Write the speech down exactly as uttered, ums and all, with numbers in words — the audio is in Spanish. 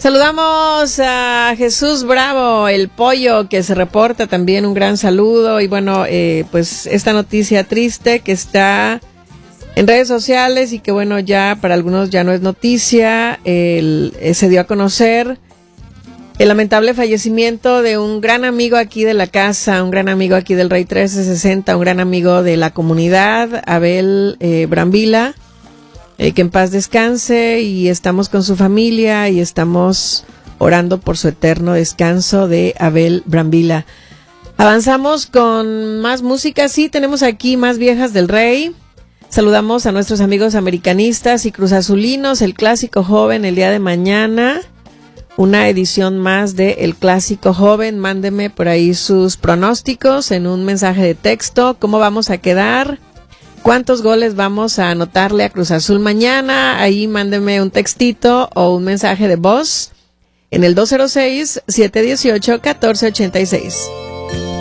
Saludamos a Jesús Bravo, el pollo, que se reporta también, un gran saludo. Y bueno, eh, pues esta noticia triste que está en redes sociales y que bueno, ya para algunos ya no es noticia, el, eh, se dio a conocer el lamentable fallecimiento de un gran amigo aquí de la casa, un gran amigo aquí del Rey trece sesenta, un gran amigo de la comunidad, Abel eh, Brambila. Eh, que en paz descanse, y estamos con su familia y estamos orando por su eterno descanso de Abel Brambila. Avanzamos con más música. Sí, tenemos aquí más viejas del Rey. Saludamos a nuestros amigos americanistas y cruzazulinos, el Clásico Joven el día de mañana. Una edición más de El Clásico Joven. Mándeme por ahí sus pronósticos en un mensaje de texto. ¿Cómo vamos a quedar? ¿Cuántos goles vamos a anotarle a Cruz Azul mañana? Ahí mándeme un textito o un mensaje de voz en el dos cero seis, siete uno ocho, uno cuatro ocho seis.